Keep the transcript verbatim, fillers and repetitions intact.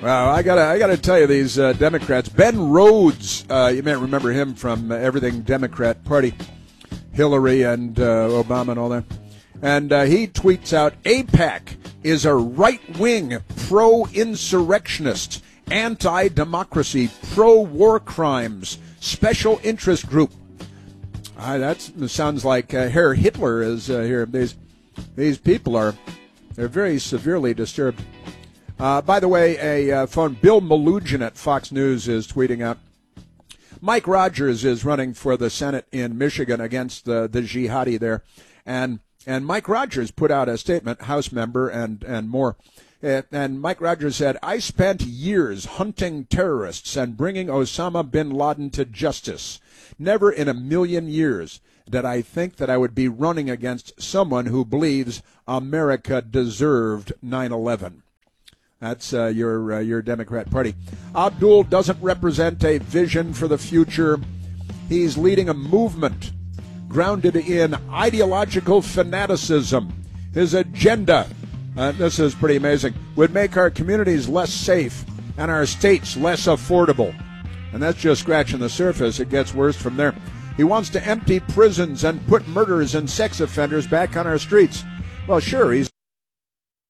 Well, I gotta, I gotta tell you, these uh, Democrats. Ben Rhodes, uh, you may remember him from uh, Everything Democrat Party, Hillary and uh, Obama and all that. And uh, he tweets out, AIPAC is a right-wing, pro-insurrectionist, anti-democracy, pro-war crimes, special interest group. Uh, that sounds like uh, Herr Hitler is uh, here. These these people are they're very severely disturbed. Uh, by the way, a uh, phone Bill Malugin at Fox News is tweeting out, Mike Rogers is running for the Senate in Michigan against the, the jihadi there. And and Mike Rogers put out a statement, House member and, and more. And Mike Rogers said, I spent years hunting terrorists and bringing Osama bin Laden to justice. Never in a million years did I think that I would be running against someone who believes America deserved nine eleven. That's uh, your uh, your Democrat Party. Abdul doesn't represent a vision for the future. He's leading a movement grounded in ideological fanaticism. His agenda, uh, this is pretty amazing, would make our communities less safe and our states less affordable. And that's just scratching the surface. It gets worse from there. He wants to empty prisons and put murderers and sex offenders back on our streets. Well, sure, he's